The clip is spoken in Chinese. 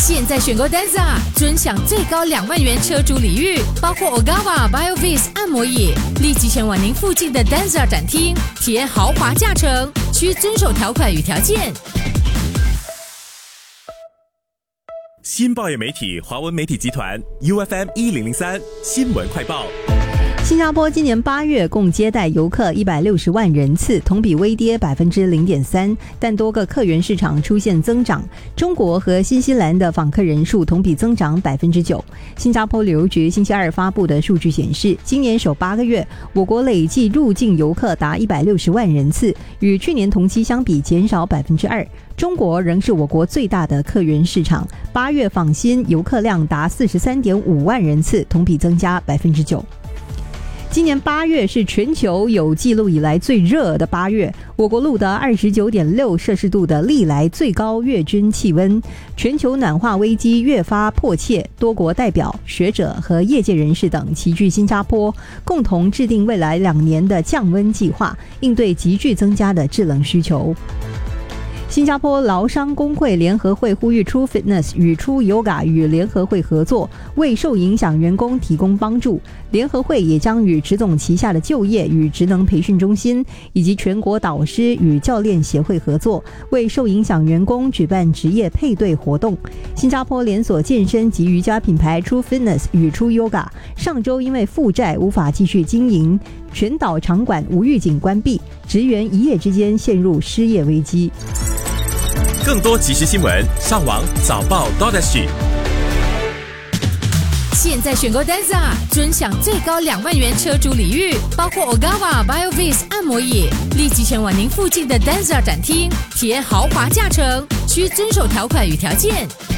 现在选购 Denza， 尊享最高2万元车主礼遇，包括 Ogawa BioVis 按摩椅。立即前往您附近的 Denza 展厅，体验豪华驾乘，需遵守条款与条件。 新报业媒体华文媒体集团 UFM 1003新闻快报。 新加坡今年8月共接待游客160万人次，同比微跌 0.3%， 但多个客源市场出现增长。中国和新西兰的访客人数同比增长 9%。 新加坡旅游局星期二发布的数据显示，今年首8个月，我国累计入境游客达160万人次，与去年同期相比减少 2%。中国仍是我国最大的客源市场，8月访新游客量达 43.5 万人次，同比增加 9%。今年8月是全球有记录以来最热的8月，我国录得 29.6 摄氏度的历来最高月均气温。全球暖化危机越发迫切，多国代表、学者和业界人士等齐聚新加坡，共同制定未来2年的降温计划，应对急剧增加的制冷需求。新加坡劳商工会联合会呼吁 True Fitness 与 True Yoga 与联合会合作，为受影响员工提供帮助。联合会也将与职总旗下的就业与职能培训中心以及全国导师与教练协会合作，为受影响员工举办职业配对活动。新加坡连锁健身及瑜伽品牌 True Fitness 与 True Yoga 上周因为负债无法继续经营，全岛场馆无预警关闭，职员一夜之间陷入失业危机。 更多即时新闻，上网早报 .SG。 现在选购 Denza， 尊享最高2万元车主礼遇，包括 Ogawa BioVis 按摩椅。立即前往您附近的 Denza 展厅，体验豪华驾乘，需遵守条款与条件。